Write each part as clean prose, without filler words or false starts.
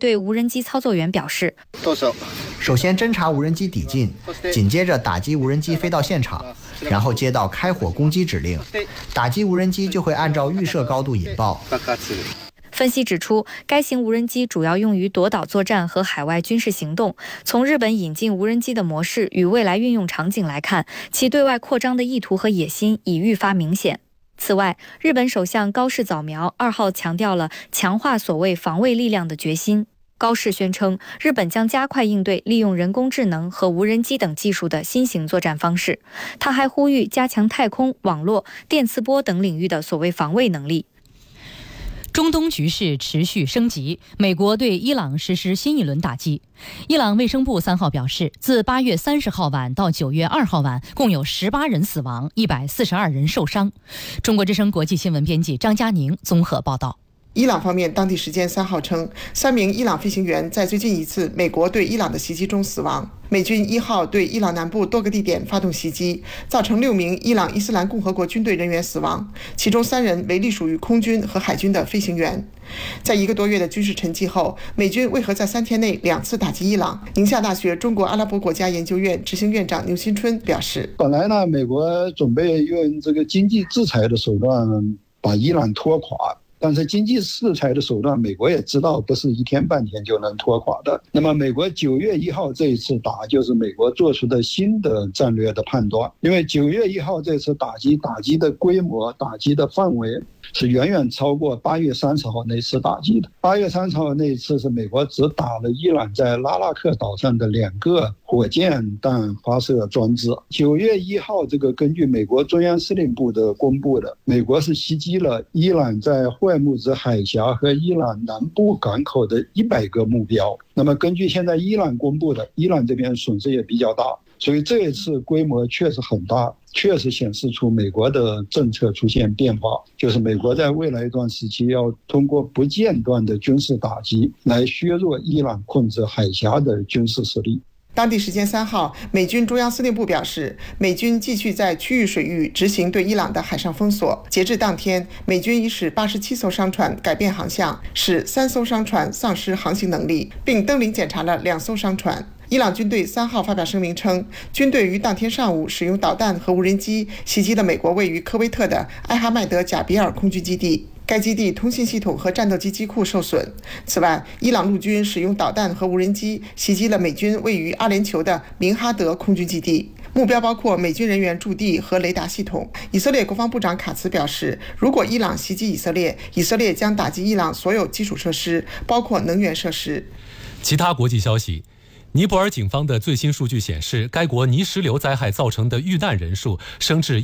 对无人机操作员表示： 首先侦查无人机抵近，紧接着打击无人机飞到现场，然后接到开火攻击指令，打击无人机就会按照预设高度引爆。 分析指出，该型无人机主要用于夺岛作战和海外军事行动。从日本引进无人机的模式与未来运用场景来看，其对外扩张的意图和野心已愈发明显。此外，日本首相高市早苗2号强调了强化所谓防卫力量的决心。高市宣称，日本将加快应对利用人工智能和无人机等技术的新型作战方式。他还呼吁加强太空、网络、电磁波等领域的所谓防卫能力。 中东局势持续升级，美国对伊朗实施新一轮打击。伊朗卫生部3号表示，自8月30号晚到9月2号晚，共有18人死亡，142人受伤。中国之声国际新闻编辑张佳宁综合报道。 伊朗方面当地时间3号称，3名伊朗飞行员在最近一次美国对伊朗的袭击中死亡。美军1号对伊朗南部多个地点发动袭击，造成6名伊朗伊斯兰共和国军队人员死亡，其中3人为隶属于空军和海军的飞行员。在1个多月的军事沉寂后，美军为何在3天内2次打击伊朗？宁夏大学中国阿拉伯国家研究院执行院长牛新春表示， 本来呢，美国准备用这个经济制裁的手段把伊朗拖垮，但是经济制裁的手段，美国也知道不是一天半天就能拖垮的。那么美国9月1号这一次打，就是美国做出的新的战略的判断。因为9月1号这次打击的规模、打击的范围是远远超过8月30号那次打击的。8月30号那一次是美国只打了伊朗在拉拉克岛上的2个火箭弹发射装置。9月1号这个根据美国中央司令部的公布的，美国是袭击了伊朗在霍尔木兹海峡和伊朗南部港口的100个目标。那么根据现在伊朗公布的，伊朗这边损失也比较大，所以这一次规模确实很大，确实显示出美国的政策出现变化，就是美国在未来一段时期要通过不间断的军事打击来削弱伊朗控制海峡的军事实力。 当地时间3号，美军中央司令部表示，美军继续在区域水域执行对伊朗的海上封锁。截至当天，美军已使87艘商船改变航向，使3艘商船丧失航行能力，并登临检查了2艘商船。伊朗军队3号发表声明称，军队于当天上午使用导弹和无人机袭击了美国位于科威特的艾哈迈德贾比尔空军基地。该基地通信系统和战斗机机库受损。此外，伊朗陆军使用导弹和无人机袭击了美军位于阿联酋的明哈德空军基地，目标包括美军人员驻地和雷达系统。以色列国防部长卡茨表示，如果伊朗袭击以色列，以色列将打击伊朗所有基础设施，包括能源设施。 其他国际消息，尼泊尔警方的最新数据显示，该国泥石流灾害造成的遇难人数升至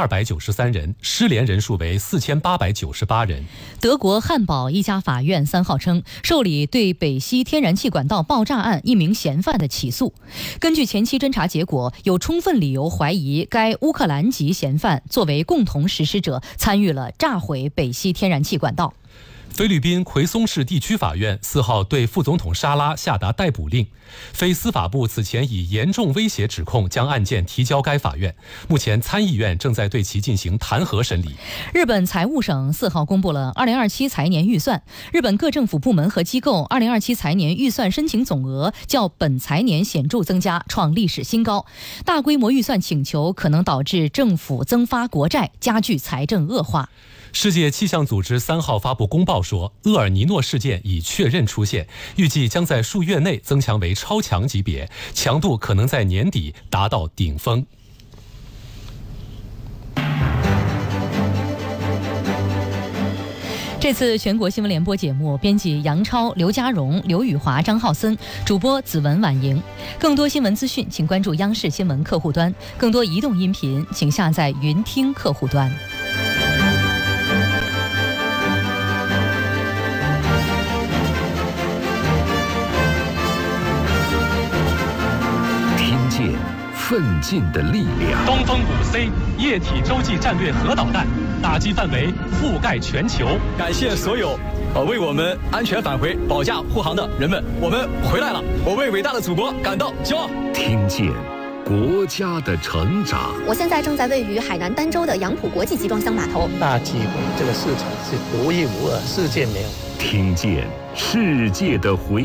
1293人，失联人数为4898人。 德国汉堡一家法院3号称，受理对北溪天然气管道爆炸案1名嫌犯的起诉。根据前期侦查结果，有充分理由怀疑该乌克兰籍嫌犯作为共同实施者，参与了炸毁北溪天然气管道。 菲律宾奎松市地区法院4号对副总统沙拉下达逮捕令，非司法部此前以严重威胁指控将案件提交该法院，目前参议院正在对其进行弹劾审理。 日本财务省4号公布了2027财年预算，日本各政府部门和机构2027财年预算申请总额较本财年显著增加，创历史新高。大规模预算请求可能导致政府增发国债，加剧财政恶化。 世界气象组织3号发布公报说，厄尔尼诺事件已确认出现，预计将在数月内增强为超强级别，强度可能在年底达到顶峰。 这次全国新闻联播节目，编辑杨超、刘家荣、刘宇华、张浩森，主播子文、婉莹。更多新闻资讯，请关注央视新闻客户端；更多移动音频，请下载云听客户端。 听见奋进的力量。 东风5C 液体洲际战略核导弹打击范围覆盖全球。 感谢所有为我们安全返回、保驾护航的人们，我们回来了，我为伟大的祖国感到骄傲。 听见国家的成长。 我现在正在位于海南儋州的杨浦国际集装箱码头。 大机会，这个市场是独一无二，世界没有。 听见世界的回